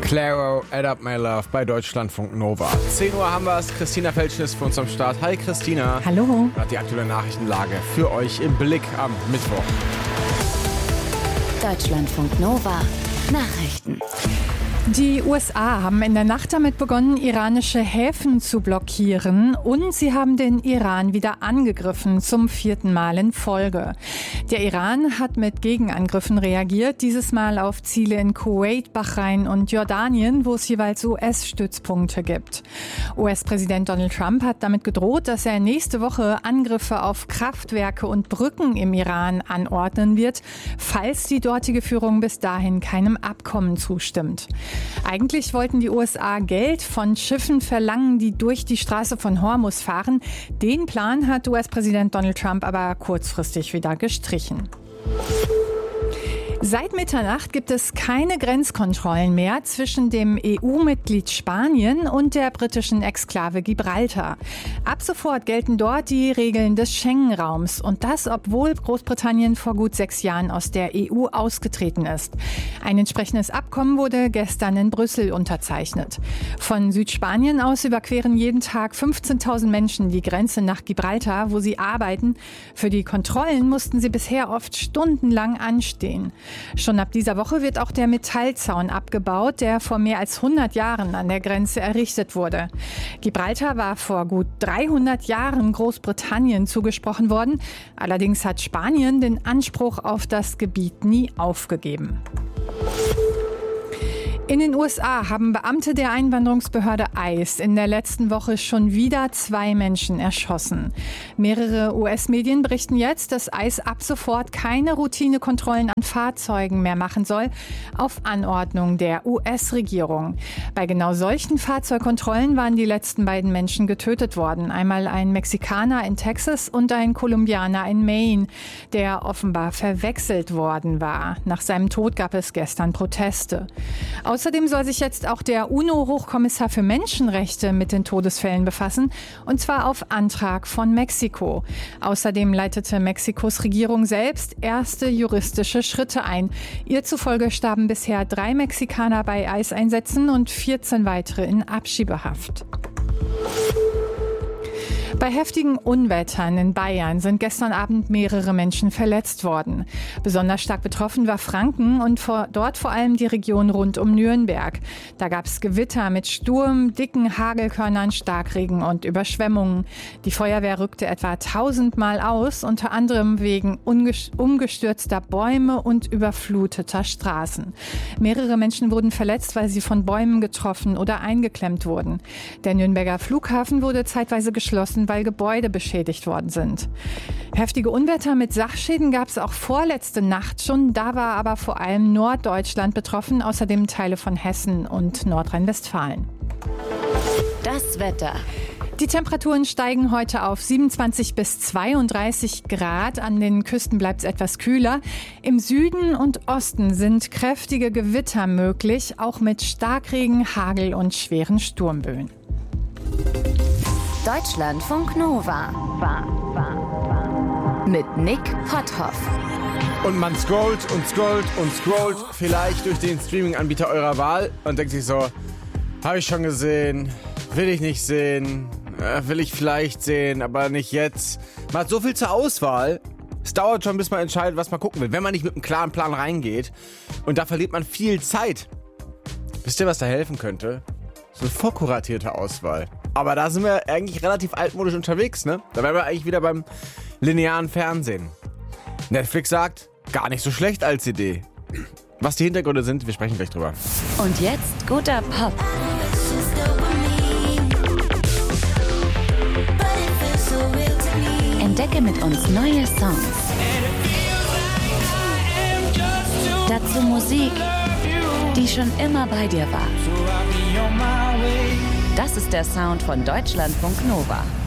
Claro, Add Up My Love bei Deutschlandfunk Nova. 10 Uhr haben wir es. Christina Felschen ist für uns am Start. Hi Christina. Hallo. Hat die aktuelle Nachrichtenlage für euch im Blick am Mittwoch. Deutschlandfunk Nova. Nachrichten. Die USA haben in der Nacht damit begonnen, iranische Häfen zu blockieren und sie haben den Iran wieder angegriffen, zum 4. Mal in Folge. Der Iran hat mit Gegenangriffen reagiert, dieses Mal auf Ziele in Kuwait, Bahrain und Jordanien, wo es jeweils US-Stützpunkte gibt. US-Präsident Donald Trump hat damit gedroht, dass er nächste Woche Angriffe auf Kraftwerke und Brücken im Iran anordnen wird, falls die dortige Führung bis dahin keinem Abkommen zustimmt. Eigentlich wollten die USA Geld von Schiffen verlangen, die durch die Straße von Hormuz fahren. Den Plan hat US-Präsident Donald Trump aber kurzfristig wieder gestrichen. Seit Mitternacht gibt es keine Grenzkontrollen mehr zwischen dem EU-Mitglied Spanien und der britischen Exklave Gibraltar. Ab sofort gelten dort die Regeln des Schengen-Raums und das, obwohl Großbritannien vor gut 6 Jahren aus der EU ausgetreten ist. Ein entsprechendes Abkommen wurde gestern in Brüssel unterzeichnet. Von Südspanien aus überqueren jeden Tag 15.000 Menschen die Grenze nach Gibraltar, wo sie arbeiten. Für die Kontrollen mussten sie bisher oft stundenlang anstehen. Schon ab dieser Woche wird auch der Metallzaun abgebaut, der vor mehr als 100 Jahren an der Grenze errichtet wurde. Gibraltar war vor gut 300 Jahren Großbritannien zugesprochen worden. Allerdings hat Spanien den Anspruch auf das Gebiet nie aufgegeben. In den USA haben Beamte der Einwanderungsbehörde ICE in der letzten Woche schon wieder 2 Menschen erschossen. Mehrere US-Medien berichten jetzt, dass ICE ab sofort keine Routinekontrollen an Fahrzeugen mehr machen soll, auf Anordnung der US-Regierung. Bei genau solchen Fahrzeugkontrollen waren die letzten beiden Menschen getötet worden. Einmal ein Mexikaner in Texas und ein Kolumbianer in Maine, der offenbar verwechselt worden war. Nach seinem Tod gab es gestern Proteste. Außerdem soll sich jetzt auch der UNO-Hochkommissar für Menschenrechte mit den Todesfällen befassen, und zwar auf Antrag von Mexiko. Außerdem leitete Mexikos Regierung selbst erste juristische Schritte ein. Ihr zufolge starben bisher 3 Mexikaner bei ICE-Einsätzen und 14 weitere in Abschiebehaft. Bei heftigen Unwettern in Bayern sind gestern Abend mehrere Menschen verletzt worden. Besonders stark betroffen war Franken und dort vor allem die Region rund um Nürnberg. Da gab es Gewitter mit Sturm, dicken Hagelkörnern, Starkregen und Überschwemmungen. Die Feuerwehr rückte etwa 1000 Mal aus, unter anderem wegen umgestürzter Bäume und überfluteter Straßen. Mehrere Menschen wurden verletzt, weil sie von Bäumen getroffen oder eingeklemmt wurden. Der Nürnberger Flughafen wurde zeitweise geschlossen, weil Gebäude beschädigt worden sind. Heftige Unwetter mit Sachschäden gab es auch vorletzte Nacht schon. Da war aber vor allem Norddeutschland betroffen, außerdem Teile von Hessen und Nordrhein-Westfalen. Das Wetter. Die Temperaturen steigen heute auf 27 bis 32 Grad. An den Küsten bleibt es etwas kühler. Im Süden und Osten sind kräftige Gewitter möglich, auch mit Starkregen, Hagel und schweren Sturmböen. Deutschlandfunk Nova. Mit Nick Potthoff. Und man scrollt und scrollt und scrollt vielleicht durch den Streaming-Anbieter eurer Wahl und denkt sich so, habe ich schon gesehen, will ich nicht sehen, will ich vielleicht sehen, aber nicht jetzt. Man hat so viel zur Auswahl. Es dauert schon, bis man entscheidet, was man gucken will, wenn man nicht mit einem klaren Plan reingeht. Und da verliert man viel Zeit. Wisst ihr, was da helfen könnte? So eine vorkuratierte Auswahl. Aber da sind wir eigentlich relativ altmodisch unterwegs, ne? Da wären wir eigentlich wieder beim linearen Fernsehen. Netflix sagt, gar nicht so schlecht als Idee. Was die Hintergründe sind, wir sprechen gleich drüber. Und jetzt guter Pop. Entdecke mit uns neue Songs. Dazu Musik, die schon immer bei dir war. Das ist der Sound von Deutschlandfunk Nova.